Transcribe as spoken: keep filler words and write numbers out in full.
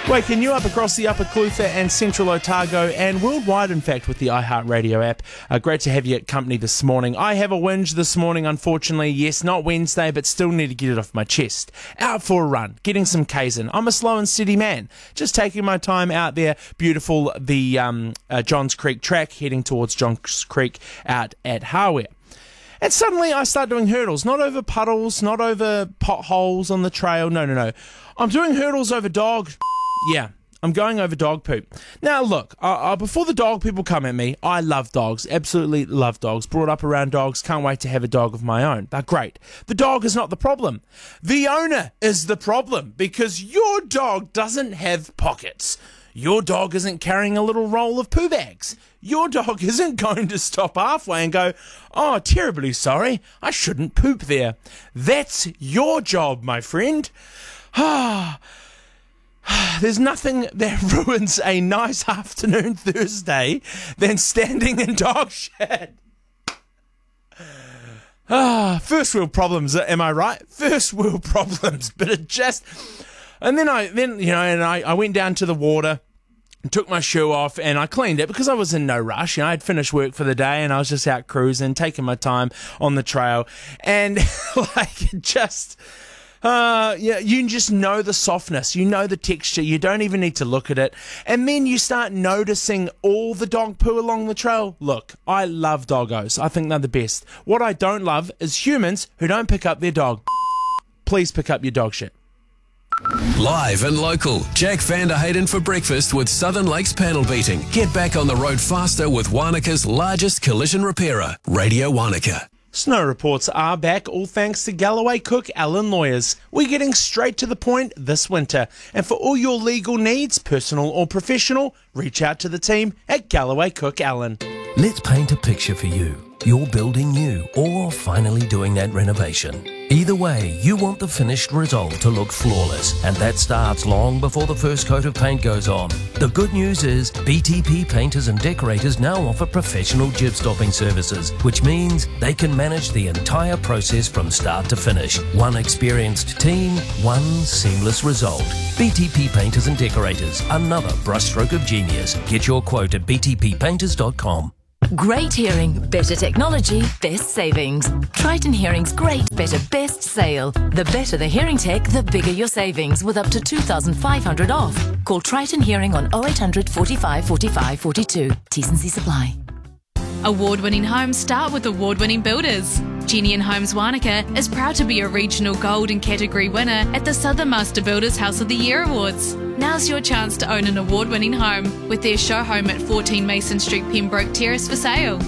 Waking you up across the Upper Clutha and Central Otago and worldwide, in fact, with the iHeartRadio app. Uh, great to have you at company this morning. I have a whinge this morning, unfortunately. Yes, not Wednesday, but still need to get it off my chest. Out for a run, getting some K's in. I'm a slow and steady man. Just taking my time out there. Beautiful, the um, uh, Johns Creek track, heading towards Johns Creek out at Hawea. And suddenly I start doing hurdles, not over puddles, not over potholes on the trail. No, no, no. I'm doing hurdles over dog. Yeah, I'm going over dog poop. Now, look, uh, uh, before the dog people come at me, I love dogs, absolutely love dogs. Brought up around dogs, can't wait to have a dog of my own. They're great. The dog is not the problem. The owner is the problem, because your dog doesn't have pockets. Your dog isn't carrying a little roll of poo bags. Your dog isn't going to stop halfway and go, oh, terribly sorry, I shouldn't poop there. That's your job, my friend. Ah. There's nothing that ruins a nice afternoon Thursday than standing in dog shit. Ah, first world problems, am I right? First world problems, but it just... And then I, then you know, and I, I went down to the water, took my shoe off, and I cleaned it because I was in no rush. You know, I'd finished work for the day, and I was just out cruising, taking my time on the trail, and like just... Uh, yeah, you just know the softness, you know the texture, you don't even need to look at it, and then you start noticing all the dog poo along the trail. Look, I love doggos, I think they're the best. What I don't love is humans who don't pick up their dog. Please pick up your dog shit. Live and local, Jack van der Hayden for breakfast with Southern Lakes Panel Beating. Get back on the road faster with Wanaka's largest collision repairer, Radio Wanaka. Snow reports are back, all thanks to Galloway Cook Allen Lawyers. We're getting straight to the point this winter. And for all your legal needs, personal or professional, reach out to the team at Galloway Cook Allen. Let's paint a picture for you. You're building new or finally doing that renovation. Either way, you want the finished result to look flawless, and that starts long before the first coat of paint goes on. The good news is B T P Painters and Decorators now offer professional jib stopping services, which means they can manage the entire process from start to finish. One experienced team, one seamless result. B T P Painters and Decorators, another brushstroke of genius. Get your quote at b t p painters dot com. Great hearing, better technology, best savings. Triton Hearing's great, better, best sale. The better the hearing tech, the bigger your savings, with up to two thousand five hundred off. Call Triton Hearing on oh eight hundred, forty-five, forty-five, forty-two. T's and C's apply. Award-winning homes start with award-winning builders. Genian Homes Wanaka is proud to be a regional gold and category winner at the Southern Master Builders House of the Year Awards. Now's your chance to own an award-winning home with their show home at fourteen Mason Street, Pembroke Terrace for sale.